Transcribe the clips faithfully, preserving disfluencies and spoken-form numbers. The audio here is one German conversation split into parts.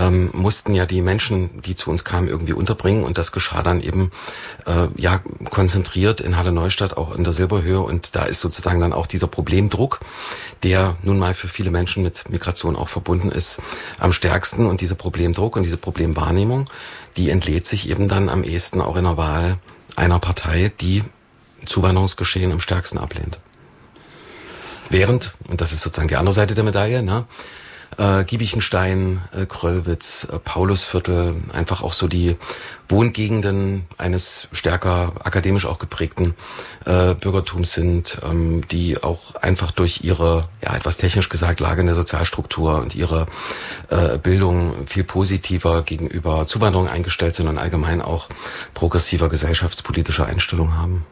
ähm, mussten ja die Menschen, die zu uns kamen, irgendwie unterbringen und das geschah dann eben äh, ja konzentriert in Halle Neustadt, auch in der Silberhöhe und da ist sozusagen dann auch dieser Problemdruck, der nun mal für viele Menschen mit Migration auch verbunden ist, am stärksten und dieser Problemdruck und diese Problemwahrnehmung, die entlädt sich eben dann am ehesten auch in der Wahl einer Partei, die Zuwanderungsgeschehen am stärksten ablehnt. Während, und das ist sozusagen die andere Seite der Medaille, ne, äh, Giebichenstein, äh, Kröllwitz, äh, Paulusviertel, einfach auch so die Wohngegenden eines stärker akademisch auch geprägten äh, Bürgertums sind, ähm, die auch einfach durch ihre, ja etwas technisch gesagt, Lage in der Sozialstruktur und ihre äh, Bildung viel positiver gegenüber Zuwanderung eingestellt sind und allgemein auch progressiver gesellschaftspolitischer Einstellung haben.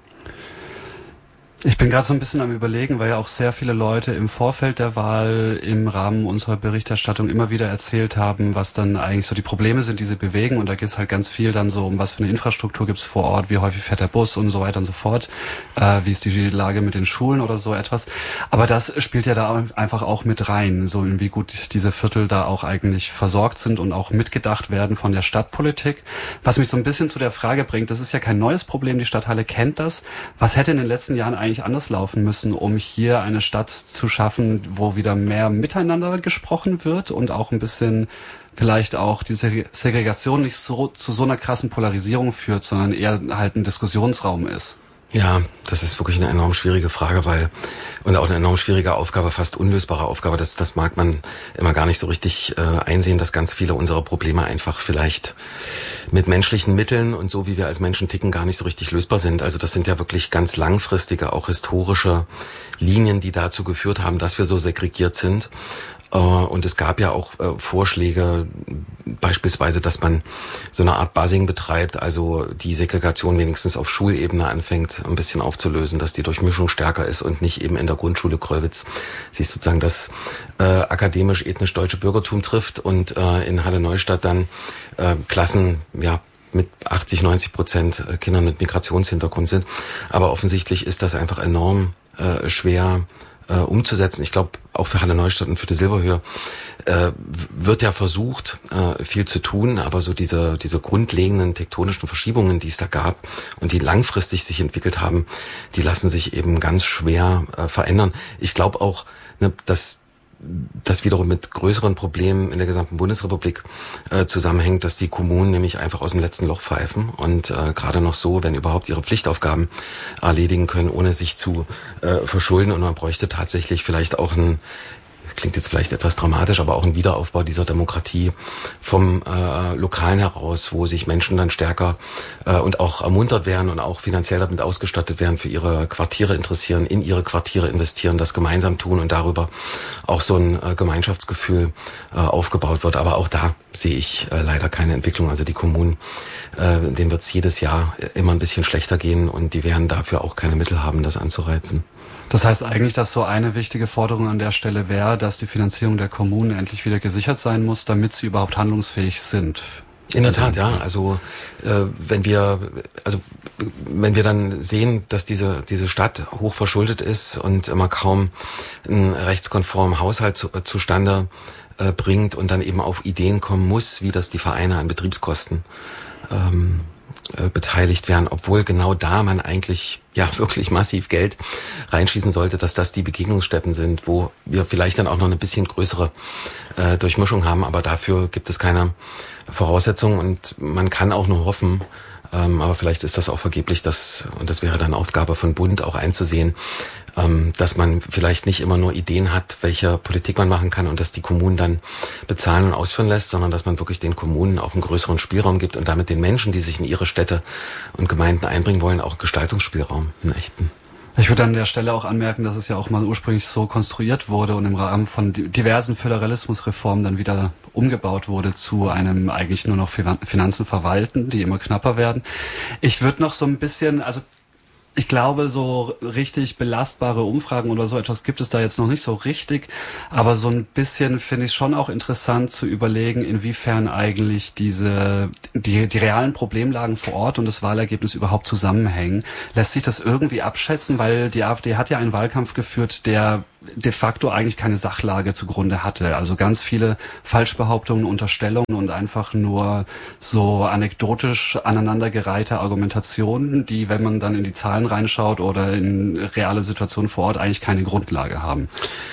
Ich bin gerade so ein bisschen am Überlegen, weil ja auch sehr viele Leute im Vorfeld der Wahl im Rahmen unserer Berichterstattung immer wieder erzählt haben, was dann eigentlich so die Probleme sind, die sie bewegen. Und da geht es halt ganz viel dann so um, was für eine Infrastruktur gibt es vor Ort, wie häufig fährt der Bus und so weiter und so fort, äh, wie ist die Lage mit den Schulen oder so etwas. Aber das spielt ja da einfach auch mit rein, so wie gut diese Viertel da auch eigentlich versorgt sind und auch mitgedacht werden von der Stadtpolitik. Was mich so ein bisschen zu der Frage bringt, das ist ja kein neues Problem, die Stadt Halle kennt das. Was hätte in den letzten Jahren eigentlich eigentlich anders laufen müssen, um hier eine Stadt zu schaffen, wo wieder mehr miteinander gesprochen wird und auch ein bisschen vielleicht auch diese Segregation nicht so zu so einer krassen Polarisierung führt, sondern eher halt ein Diskussionsraum ist? Ja, das ist wirklich eine enorm schwierige Frage, weil und auch eine enorm schwierige Aufgabe, fast unlösbare Aufgabe. Das, das mag man immer gar nicht so richtig äh, einsehen, dass ganz viele unserer Probleme einfach vielleicht mit menschlichen Mitteln und so wie wir als Menschen ticken gar nicht so richtig lösbar sind. Also das sind ja wirklich ganz langfristige, auch historische Linien, die dazu geführt haben, dass wir so segregiert sind. Und es gab ja auch äh, Vorschläge, beispielsweise, dass man so eine Art Buzzing betreibt, also die Segregation wenigstens auf Schulebene anfängt, ein bisschen aufzulösen, dass die Durchmischung stärker ist und nicht eben in der Grundschule Kröllwitz sich sozusagen das äh, akademisch-ethnisch deutsche Bürgertum trifft und äh, in Halle Neustadt dann äh, Klassen, ja, mit achtzig, neunzig Prozent Kindern mit Migrationshintergrund sind. Aber offensichtlich ist das einfach enorm äh, schwer äh, umzusetzen. Ich glaube, auch für Halle Neustadt und für die Silberhöhe äh, wird ja versucht, äh, viel zu tun, aber so diese diese grundlegenden tektonischen Verschiebungen, die es da gab und die langfristig sich entwickelt haben, die lassen sich eben ganz schwer äh, verändern. Ich glaube auch, ne, dass das wiederum mit größeren Problemen in der gesamten Bundesrepublik äh, zusammenhängt, dass die Kommunen nämlich einfach aus dem letzten Loch pfeifen und äh, gerade noch so, wenn überhaupt, ihre Pflichtaufgaben erledigen können, ohne sich zu äh, verschulden. Und man bräuchte tatsächlich vielleicht auch ein, klingt jetzt vielleicht etwas dramatisch, aber auch ein Wiederaufbau dieser Demokratie vom äh, Lokalen heraus, wo sich Menschen dann stärker äh, und auch ermuntert werden und auch finanziell damit ausgestattet werden, für ihre Quartiere interessieren, in ihre Quartiere investieren, das gemeinsam tun und darüber auch so ein äh, Gemeinschaftsgefühl äh, aufgebaut wird. Aber auch da sehe ich äh, leider keine Entwicklung. Also die Kommunen, äh, denen wird es jedes Jahr immer ein bisschen schlechter gehen und die werden dafür auch keine Mittel haben, das anzureizen. Das heißt eigentlich, dass so eine wichtige Forderung an der Stelle wäre, dass die Finanzierung der Kommunen endlich wieder gesichert sein muss, damit sie überhaupt handlungsfähig sind. In der Tat, ja. Also äh, wenn wir, also wenn wir dann sehen, dass diese diese Stadt hoch verschuldet ist und immer kaum einen rechtskonformen Haushalt zu, äh, zustande äh, bringt und dann eben auf Ideen kommen muss, wie das die Vereine an Betriebskosten ähm, äh, beteiligt werden, obwohl genau da man eigentlich ja wirklich massiv Geld reinschießen sollte, dass das die Begegnungsstätten sind, wo wir vielleicht dann auch noch eine bisschen größere äh, Durchmischung haben, aber dafür gibt es keine Voraussetzungen und man kann auch nur hoffen, ähm, aber vielleicht ist das auch vergeblich, dass, und das wäre dann Aufgabe von Bund auch einzusehen, ähm, dass man vielleicht nicht immer nur Ideen hat, welche Politik man machen kann und dass die Kommunen dann bezahlen und ausführen lässt, sondern dass man wirklich den Kommunen auch einen größeren Spielraum gibt und damit den Menschen, die sich in ihre Städte und Gemeinden einbringen wollen, auch einen Gestaltungsspielraum, einen echten. Ich würde an der Stelle auch anmerken, dass es ja auch mal ursprünglich so konstruiert wurde und im Rahmen von diversen Föderalismusreformen dann wieder umgebaut wurde zu einem eigentlich nur noch Finanzen verwalten, die immer knapper werden. Ich würde noch so ein bisschen, also ich glaube, so richtig belastbare Umfragen oder so etwas gibt es da jetzt noch nicht so richtig, aber so ein bisschen finde ich es schon auch interessant zu überlegen, inwiefern eigentlich diese die die realen Problemlagen vor Ort und das Wahlergebnis überhaupt zusammenhängen. Lässt sich das irgendwie abschätzen, weil die AfD hat ja einen Wahlkampf geführt, der de facto eigentlich keine Sachlage zugrunde hatte. Also ganz viele Falschbehauptungen, Unterstellungen und einfach nur so anekdotisch aneinandergereihte Argumentationen, die, wenn man dann in die Zahlen reinschaut oder in reale Situationen vor Ort, eigentlich keine Grundlage haben.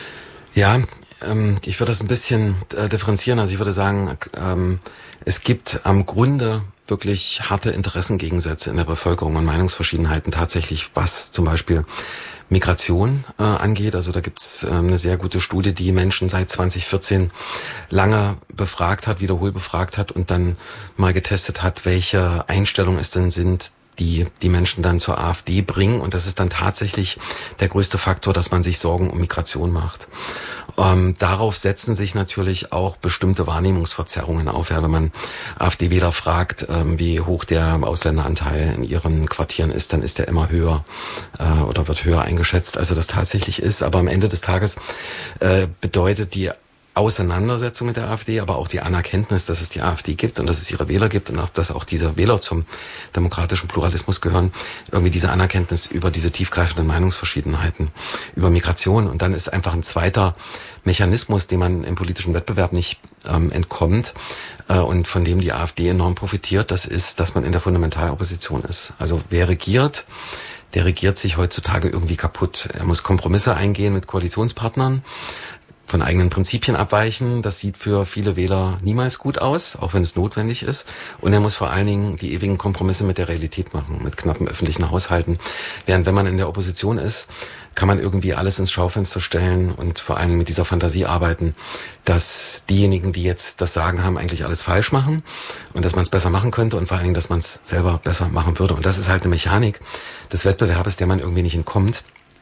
Ja, ähm, ich würde das ein bisschen äh, differenzieren. Also ich würde sagen, ähm, es gibt am Grunde wirklich harte Interessengegensätze in der Bevölkerung und Meinungsverschiedenheiten tatsächlich, was zum Beispiel Migration äh, angeht. Also da gibt's äh, eine sehr gute Studie, die Menschen seit zwanzig vierzehn lange befragt hat, wiederholt befragt hat und dann mal getestet hat, welche Einstellungen es denn sind, die die Menschen dann zur AfD bringen. Und das ist dann tatsächlich der größte Faktor, dass man sich Sorgen um Migration macht. Ähm, darauf setzen sich natürlich auch bestimmte Wahrnehmungsverzerrungen auf. Ja, wenn man AfD-Wähler fragt, ähm, wie hoch der Ausländeranteil in ihren Quartieren ist, dann ist der immer höher äh, oder wird höher eingeschätzt, als er das tatsächlich ist. Aber am Ende des Tages äh, bedeutet die Auseinandersetzung mit der AfD, aber auch die Anerkenntnis, dass es die AfD gibt und dass es ihre Wähler gibt und auch, dass auch diese Wähler zum demokratischen Pluralismus gehören, irgendwie diese Anerkenntnis über diese tiefgreifenden Meinungsverschiedenheiten, über Migration. Und dann ist einfach ein zweiter Mechanismus, dem man im politischen Wettbewerb nicht ähm, entkommt äh, und von dem die AfD enorm profitiert, das ist, dass man in der Fundamentalopposition ist. Also wer regiert, der regiert sich heutzutage irgendwie kaputt. Er muss Kompromisse eingehen mit Koalitionspartnern, von eigenen Prinzipien abweichen. Das sieht für viele Wähler niemals gut aus, auch wenn es notwendig ist. Und er muss vor allen Dingen die ewigen Kompromisse mit der Realität machen, mit knappen öffentlichen Haushalten. Während wenn man in der Opposition ist, kann man irgendwie alles ins Schaufenster stellen und vor allen Dingen mit dieser Fantasie arbeiten, dass diejenigen, die jetzt das Sagen haben, eigentlich alles falsch machen und dass man es besser machen könnte und vor allen Dingen, dass man es selber besser machen würde. Und das ist halt eine Mechanik des Wettbewerbes, der man irgendwie nicht entkommt.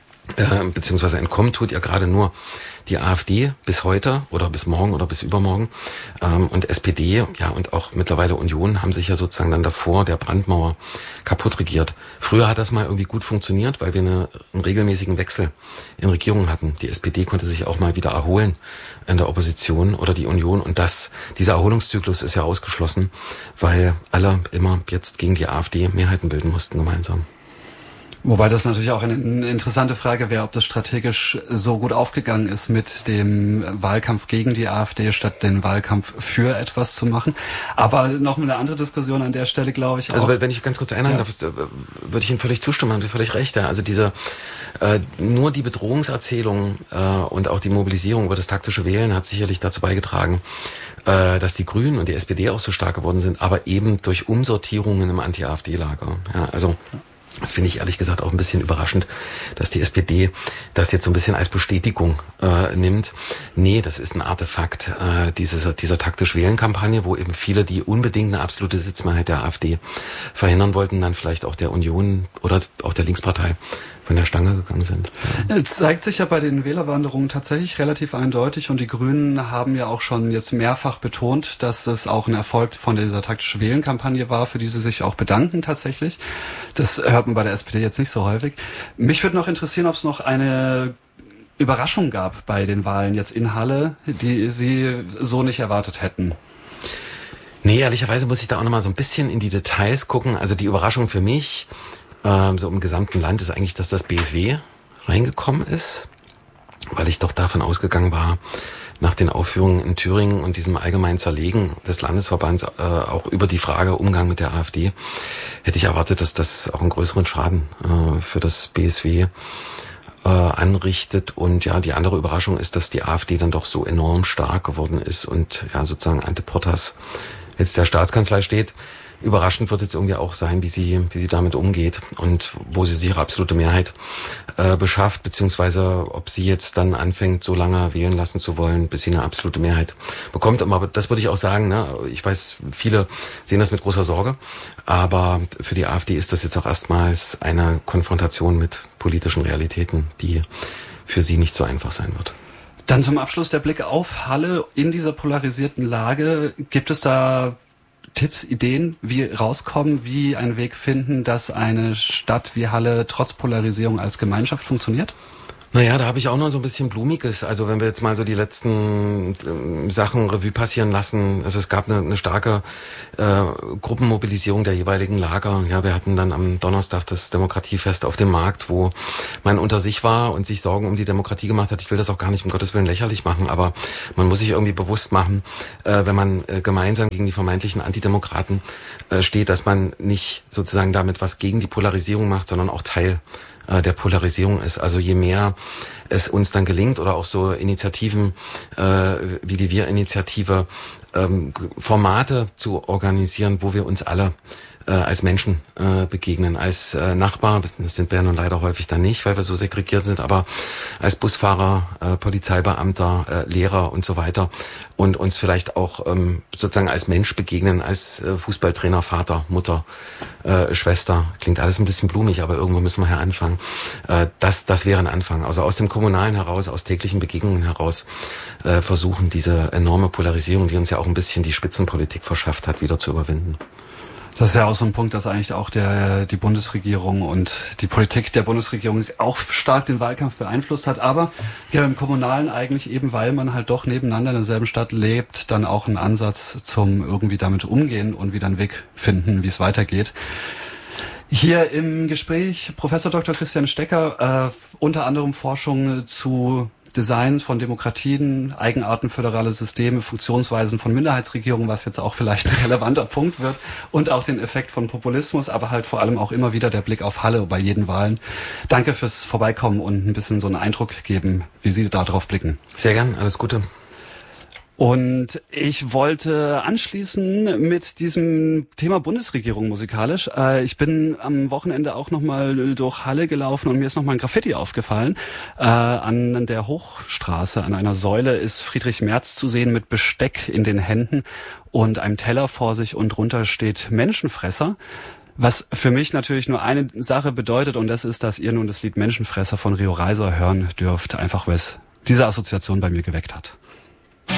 Äh, beziehungsweise entkommen tut ja gerade nur die AfD bis heute oder bis morgen oder bis übermorgen ähm, und S P D, ja, und auch mittlerweile Union haben sich ja sozusagen dann davor der Brandmauer kaputt regiert. Früher hat das mal irgendwie gut funktioniert, weil wir eine, einen regelmäßigen Wechsel in Regierungen hatten. Die S P D konnte sich auch mal wieder erholen in der Opposition oder die Union und das, dieser Erholungszyklus ist ja ausgeschlossen, weil alle immer jetzt gegen die AfD Mehrheiten bilden mussten gemeinsam. Wobei das natürlich auch eine, eine interessante Frage wäre, ob das strategisch so gut aufgegangen ist, mit dem Wahlkampf gegen die AfD statt den Wahlkampf für etwas zu machen. Aber noch eine andere Diskussion an der Stelle, glaube ich. Also auch. wenn ich ganz kurz einhaken darf, ja. würde ich Ihnen völlig zustimmen, haben Sie völlig recht. Ja. Also diese äh, nur die Bedrohungserzählung äh, und auch die Mobilisierung über das taktische Wählen hat sicherlich dazu beigetragen, äh, dass die Grünen und die S P D auch so stark geworden sind, aber eben durch Umsortierungen im Anti-AfD-Lager. Ja, also ja. Das finde ich ehrlich gesagt auch ein bisschen überraschend, dass die S P D das jetzt so ein bisschen als Bestätigung äh, nimmt. Nee, das ist ein Artefakt äh, dieser, dieser taktisch-Wählen-Kampagne, wo eben viele, die unbedingt eine absolute Sitzmehrheit der AfD verhindern wollten, dann vielleicht auch der Union oder auch der Linkspartei von der Stange gegangen sind. Ja. Es zeigt sich ja bei den Wählerwanderungen tatsächlich relativ eindeutig und die Grünen haben ja auch schon jetzt mehrfach betont, dass es auch ein Erfolg von dieser taktischen Wählen-Kampagne war, für die sie sich auch bedanken tatsächlich. Das hört man bei der S P D jetzt nicht so häufig. Mich würde noch interessieren, ob es noch eine Überraschung gab bei den Wahlen jetzt in Halle, die Sie so nicht erwartet hätten. Nee, ehrlicherweise muss ich da auch nochmal so ein bisschen in die Details gucken. Also die Überraschung für mich so im gesamten Land ist eigentlich, dass das B S W reingekommen ist, weil ich doch davon ausgegangen war, nach den Aufführungen in Thüringen und diesem allgemeinen Zerlegen des Landesverbands äh, auch über die Frage Umgang mit der AfD, hätte ich erwartet, dass das auch einen größeren Schaden äh, für das B S W äh, anrichtet. Und ja, die andere Überraschung ist, dass die AfD dann doch so enorm stark geworden ist und ja sozusagen Ante Portas jetzt der Staatskanzlei steht. Überraschend wird jetzt irgendwie auch sein, wie sie wie sie damit umgeht und wo sie sich ihre absolute Mehrheit äh, beschafft, beziehungsweise ob sie jetzt dann anfängt, so lange wählen lassen zu wollen, bis sie eine absolute Mehrheit bekommt. Aber das würde ich auch sagen, ne? Ich weiß, viele sehen das mit großer Sorge, aber für die AfD ist das jetzt auch erstmals eine Konfrontation mit politischen Realitäten, die für sie nicht so einfach sein wird. Dann zum Abschluss der Blick auf Halle in dieser polarisierten Lage. Gibt es da Tipps, Ideen, wie rauskommen, wie einen Weg finden, dass eine Stadt wie Halle trotz Polarisierung als Gemeinschaft funktioniert? Naja, da habe ich auch noch so ein bisschen Blumiges. Also wenn wir jetzt mal so die letzten äh, Sachen Revue passieren lassen. Also es gab eine, eine starke äh, Gruppenmobilisierung der jeweiligen Lager. Ja, wir hatten dann am Donnerstag das Demokratiefest auf dem Markt, wo man unter sich war und sich Sorgen um die Demokratie gemacht hat. Ich will das auch gar nicht um Gottes Willen lächerlich machen, aber man muss sich irgendwie bewusst machen, äh, wenn man äh, gemeinsam gegen die vermeintlichen Antidemokraten äh, steht, dass man nicht sozusagen damit was gegen die Polarisierung macht, sondern auch Teil der Polarisierung ist. Also je mehr es uns dann gelingt oder auch so Initiativen äh, wie die Wir-Initiative ähm, Formate zu organisieren, wo wir uns alle äh, als Menschen äh, begegnen, als äh, Nachbar, das sind wir ja nun leider häufig dann nicht, weil wir so segregiert sind, aber als Busfahrer, äh, Polizeibeamter, äh, Lehrer und so weiter und uns vielleicht auch ähm, sozusagen als Mensch begegnen, als äh, Fußballtrainer, Vater, Mutter, äh, Schwester. Klingt alles ein bisschen blumig, aber irgendwo müssen wir ja anfangen. Äh, das, das wäre ein Anfang. Also aus dem Kommunalen heraus, aus täglichen Begegnungen heraus äh, versuchen, diese enorme Polarisierung, die uns ja auch ein bisschen die Spitzenpolitik verschafft hat, wieder zu überwinden. Das ist ja auch so ein Punkt, dass eigentlich auch der die Bundesregierung und die Politik der Bundesregierung auch stark den Wahlkampf beeinflusst hat. Aber ja, im Kommunalen eigentlich eben, weil man halt doch nebeneinander in derselben Stadt lebt, dann auch einen Ansatz zum irgendwie damit umgehen und wieder einen Weg finden, wie es weitergeht. Hier im Gespräch Professor Doktor Christian Stecker, äh, unter anderem Forschung zu Designs von Demokratien, Eigenarten föderale Systeme, Funktionsweisen von Minderheitsregierungen, was jetzt auch vielleicht ein relevanter Punkt wird, und auch den Effekt von Populismus, aber halt vor allem auch immer wieder der Blick auf Halle bei jeden Wahlen. Danke fürs Vorbeikommen und ein bisschen so einen Eindruck geben, wie Sie da drauf blicken. Sehr gern, alles Gute. Und ich wollte anschließen mit diesem Thema Bundesregierung musikalisch. Äh, ich bin am Wochenende auch nochmal durch Halle gelaufen und mir ist nochmal ein Graffiti aufgefallen. Äh, an der Hochstraße, an einer Säule, ist Friedrich Merz zu sehen mit Besteck in den Händen und einem Teller vor sich, und drunter steht Menschenfresser. Was für mich natürlich nur eine Sache bedeutet, und das ist, dass ihr nun das Lied Menschenfresser von Rio Reiser hören dürft, einfach weil es diese Assoziation bei mir geweckt hat.